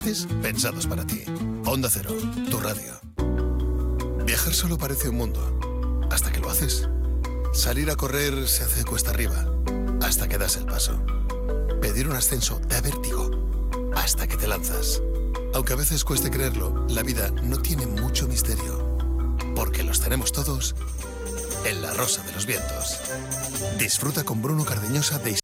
pensados para ti. Onda Cero, tu radio. Viajar solo parece un mundo, hasta que lo haces. Salir a correr se hace cuesta arriba, hasta que das el paso. Pedir un ascenso da vértigo, hasta que te lanzas. Aunque a veces cueste creerlo, la vida no tiene mucho misterio, porque los tenemos todos en la Rosa de los Vientos. Disfruta con Bruno Cardeñosa de